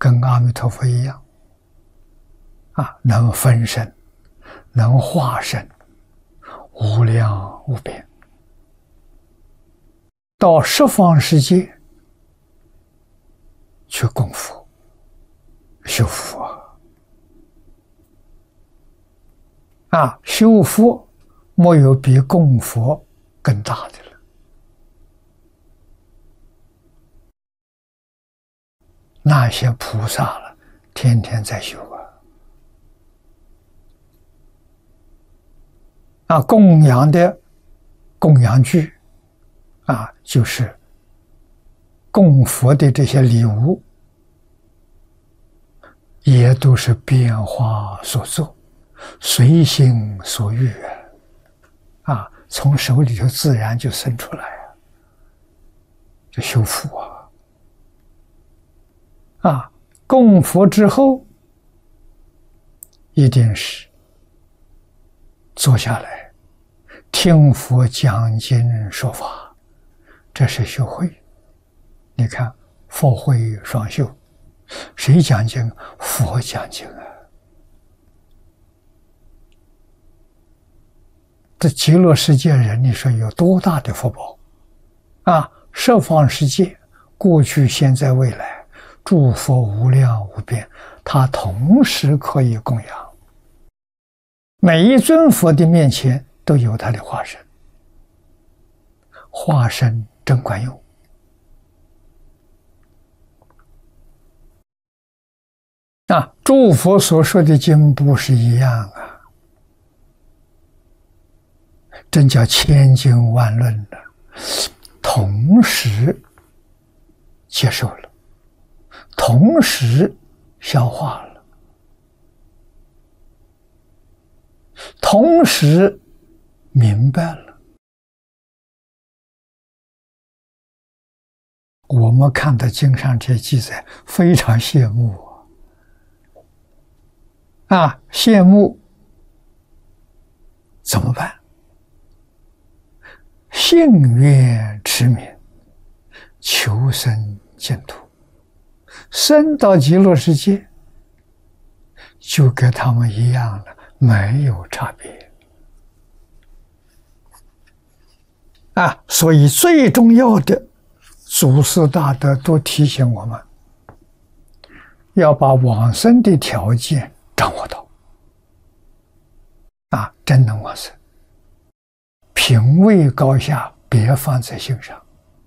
跟阿弥陀佛一样，能分身，能化身，无量无边，到十方世界去供佛、修佛修佛没有比供佛更大的了。那些菩萨了，天天在修供养的供养具就是供佛的这些礼物，也都是变化所作，随心所欲从手里头自然就生出来就修福供佛之后，一定是坐下来听佛讲经说法，这是修慧。你看佛慧双修，谁讲经？佛讲经这极乐世界人，你说有多大的福报十方世界，过去现在未来，诸佛无量无边，他同时可以供养。每一尊佛的面前都有他的化身，化身真管用诸佛所说的经不是一样真叫千经万论的，同时接受了，同时消化了，同时明白了。我们看到经上这些记载，非常羡慕羡慕怎么办？信愿持名，求生净土，生到极乐世界，就跟他们一样了，没有差别所以最重要的，祖师大德都提醒我们，要把往生的条件掌握到真能往生。品位高下别放在心上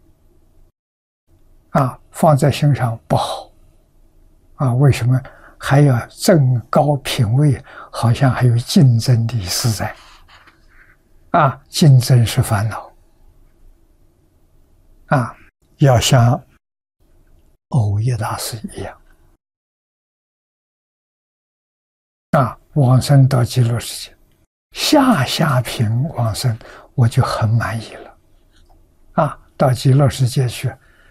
放在心上不好为什么还要增高品位？好像还有竞争的意思在竞争是烦恼要像藕益大师一样往生到极乐世界，下品往生，我就很满意了到极乐世界去，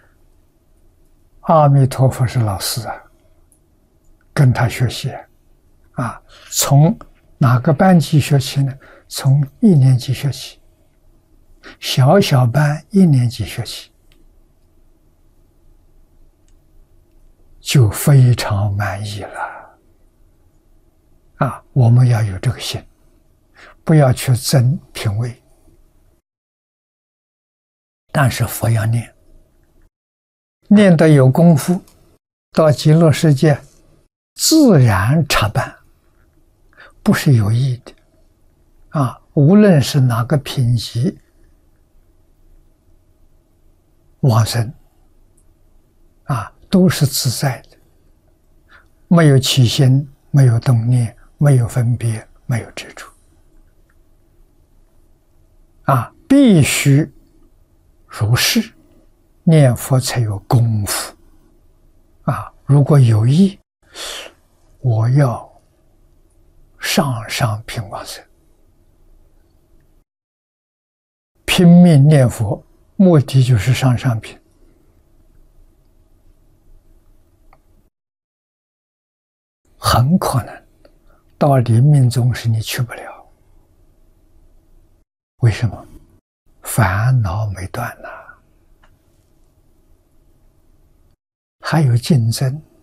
阿弥陀佛是老师跟他学习从哪个班级学起呢？从1年级学起，小班1年级学起，就非常满意了我们要有这个心，不要去争品位，但是佛要念得有功夫，到极乐世界自然插班，不是有意的无论是哪个品级往生都是自在的，没有起心，没有动念，没有分别，没有执着必须如是念佛才有功夫如果有意，我要上品往生，拼命念佛，目的就是上品。很可能到临命终时你去不了，为什么？烦恼没断还有竞争，